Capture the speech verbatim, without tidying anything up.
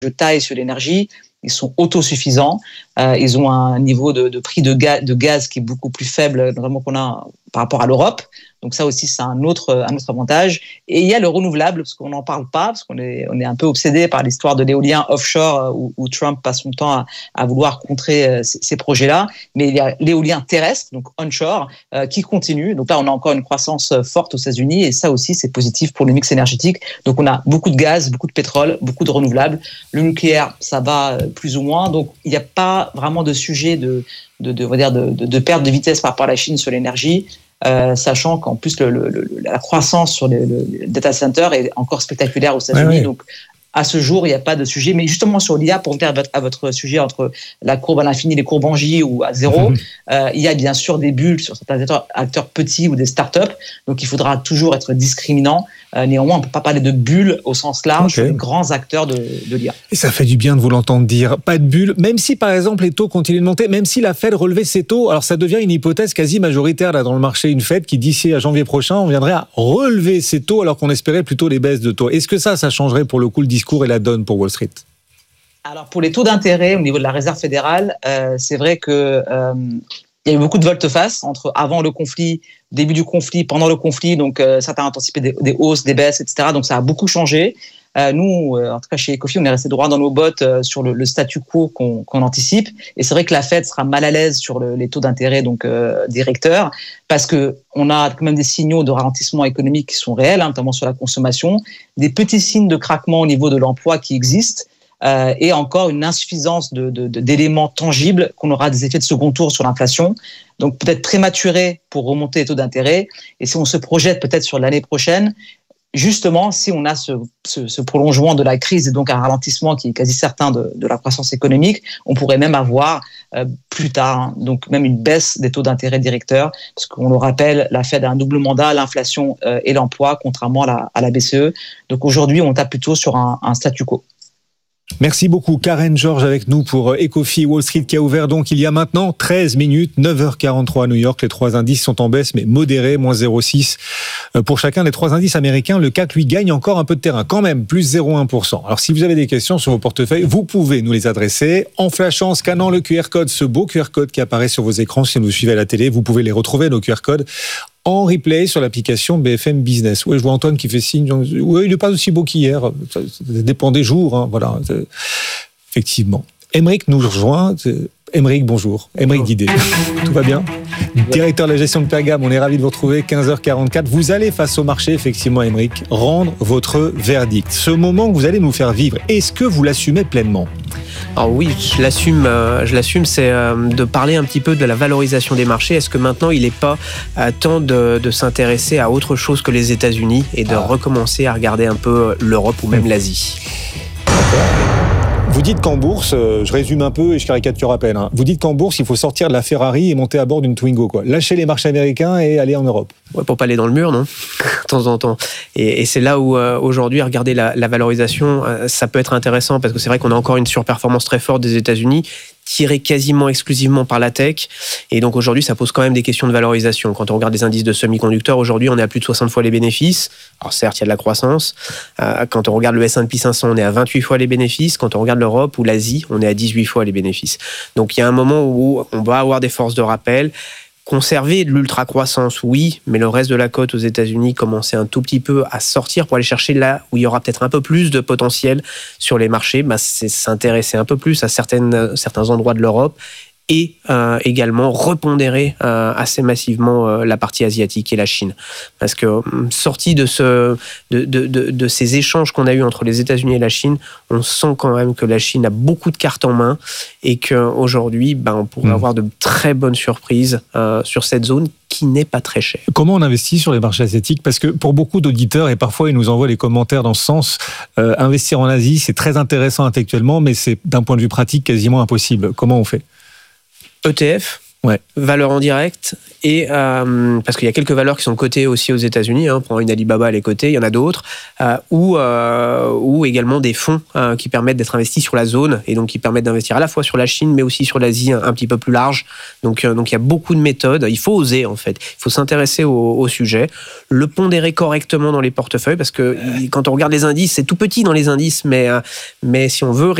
de taille sur l'énergie. Ils sont autosuffisants. Euh, ils ont un niveau de, de prix de gaz, de gaz qui est beaucoup plus faible, notamment qu'on a par rapport à l'Europe. Donc ça aussi, c'est un autre, un autre avantage. Et il y a le renouvelable, parce qu'on n'en parle pas, parce qu'on est, on est un peu obsédé par l'histoire de l'éolien offshore, où, où Trump passe son temps à, à vouloir contrer ces, ces projets-là. Mais il y a l'éolien terrestre, donc onshore, euh, qui continue. Donc là, on a encore une croissance forte aux États-Unis, et ça aussi, c'est positif pour le mix énergétique. Donc on a beaucoup de gaz, beaucoup de pétrole, beaucoup de renouvelables. Le nucléaire, ça va plus ou moins. Donc il n'y a pas vraiment de sujet de, de, de, on va dire de, de, de perte de vitesse par rapport à la Chine sur l'énergie. Euh, sachant qu'en plus le, le, le, la croissance sur le, le data center est encore spectaculaire aux États-Unis. Ouais, ouais. Donc à ce jour, il n'y a pas de sujet. Mais justement sur l'I A, pour revenir à votre, à votre sujet entre la courbe à l'infini, les courbes en J ou à zéro, mmh. euh, il y a bien sûr des bulles sur certains acteurs, acteurs petits ou des startups. Donc il faudra toujours être discriminant. Euh, néanmoins, on ne peut pas parler de bulles au sens large okay. sur les grands acteurs de, de l'I A. Et ça fait du bien de vous l'entendre dire. Pas de bulles, même si par exemple les taux continuent de monter, même si la Fed relevait ses taux, alors ça devient une hypothèse quasi majoritaire là dans le marché, une Fed qui d'ici à janvier prochain, on viendrait à relever ses taux alors qu'on espérait plutôt les baisses de taux. Est-ce que ça, ça changerait pour le coup le discours et la donne pour Wall Street ? Alors pour les taux d'intérêt au niveau de la Réserve fédérale, euh, c'est vrai que euh, il y a eu beaucoup de volte-face entre avant le conflit, début du conflit, pendant le conflit. Donc, euh, certains ont anticipé des, des hausses, des baisses, et cetera. Donc, ça a beaucoup changé. Euh, nous, euh, en tout cas chez Ecofi, on est resté droit dans nos bottes euh, sur le, le statu quo qu'on, qu'on anticipe. Et c'est vrai que la Fed sera mal à l'aise sur le, les taux d'intérêt donc euh, directeurs, parce que on a quand même des signaux de ralentissement économique qui sont réels, hein, notamment sur la consommation, des petits signes de craquement au niveau de l'emploi qui existent. Euh, et encore une insuffisance de, de, de, d'éléments tangibles qu'on aura des effets de second tour sur l'inflation. Donc peut-être prématuré pour remonter les taux d'intérêt. Et si on se projette peut-être sur l'année prochaine, justement, si on a ce, ce, ce prolongement de la crise et donc un ralentissement qui est quasi certain de, de la croissance économique, on pourrait même avoir euh, plus tard, hein, donc même une baisse des taux d'intérêt directeurs, parce qu'on le rappelle, la Fed a un double mandat, l'inflation euh, et l'emploi, contrairement à la, à la B C E. Donc aujourd'hui, on tape plutôt sur un, un statu quo. Merci beaucoup Karen George avec nous pour Ecofi Wall Street qui a ouvert donc il y a maintenant treize minutes, neuf heures quarante-trois à New York. Les trois indices sont en baisse mais modérés, moins zéro virgule six pour chacun des trois indices américains. Le C A C lui gagne encore un peu de terrain quand même, plus zéro virgule un pour cent. Alors si vous avez des questions sur vos portefeuilles, vous pouvez nous les adresser en flashant, en scannant le Q R code, ce beau Q R code qui apparaît sur vos écrans si vous suivez à la télé. Vous pouvez les retrouver, nos Q R codes, en replay sur l'application B F M Business. Oui, je vois Antoine qui fait signe. Oui, il n'est pas aussi beau qu'hier. Ça, ça dépend des jours. Hein, voilà. C'est... Effectivement. Aymeric nous rejoint. Aymeric, bonjour. Aymeric Guidé. Tout va bien ? Directeur de la gestion de Pergame, on est ravis de vous retrouver. quinze heures quarante-quatre. Vous allez face au marché, effectivement, Aymeric, rendre votre verdict. Ce moment que vous allez nous faire vivre, est-ce que vous l'assumez pleinement ? Alors oui, je l'assume, euh, je l'assume, c'est euh, de parler un petit peu de la valorisation des marchés. Est-ce que maintenant, il n'est pas euh, temps de, de s'intéresser à autre chose que les États-Unis et de ah. recommencer à regarder un peu l'Europe ou même mmh. l'Asie ? Vous dites qu'en bourse, euh, je résume un peu et je caricature à peine, hein. Vous dites qu'en bourse, il faut sortir de la Ferrari et monter à bord d'une Twingo, quoi. Lâcher les marchés américains et aller en Europe. Ouais, pour pas aller dans le mur, non ? De temps en temps. Et, et c'est là où, euh, aujourd'hui, regarder la, la valorisation, euh, ça peut être intéressant parce que c'est vrai qu'on a encore une surperformance très forte des États-Unis, tirée quasiment exclusivement par la tech. Et donc aujourd'hui, ça pose quand même des questions de valorisation. Quand on regarde les indices de semi-conducteurs, aujourd'hui, on est à plus de soixante fois les bénéfices. Alors certes, il y a de la croissance. Euh, quand on regarde le S and P cinq cents, on est à vingt-huit fois les bénéfices. Quand on regarde l'Europe ou l'Asie, on est à dix-huit fois les bénéfices. Donc il y a un moment où on va avoir des forces de rappel. Conserver de l'ultra-croissance, oui, mais le reste de la cote aux États-Unis commencer un tout petit peu à sortir pour aller chercher là où il y aura peut-être un peu plus de potentiel sur les marchés, bah, c'est s'intéresser un peu plus à certaines, certains endroits de l'Europe et euh, également repondérer euh, assez massivement euh, la partie asiatique et la Chine. Parce que sorti de, ce, de, de, de, de ces échanges qu'on a eus entre les États-Unis et la Chine, on sent quand même que la Chine a beaucoup de cartes en main et qu'aujourd'hui, ben, on pourrait mmh. avoir de très bonnes surprises euh, sur cette zone qui n'est pas très chère. Comment on investit sur les marchés asiatiques ? Parce que pour beaucoup d'auditeurs, et parfois ils nous envoient les commentaires dans ce sens, euh, investir en Asie, c'est très intéressant intellectuellement, mais c'est d'un point de vue pratique quasiment impossible. Comment on fait ? E T F, Ouais. Valeurs en direct, et euh, parce qu'il y a quelques valeurs qui sont cotées aussi aux États-Unis, hein, pour une Alibaba, elle est cotée, il y en a d'autres, euh, ou, euh, ou également des fonds euh, qui permettent d'être investis sur la zone, et donc qui permettent d'investir à la fois sur la Chine, mais aussi sur l'Asie un, un petit peu plus large. Donc, euh, donc il y a beaucoup de méthodes, il faut oser en fait, il faut s'intéresser au, au sujet, le pondérer correctement dans les portefeuilles, parce que il, quand on regarde les indices, c'est tout petit dans les indices, mais, euh, mais si on veut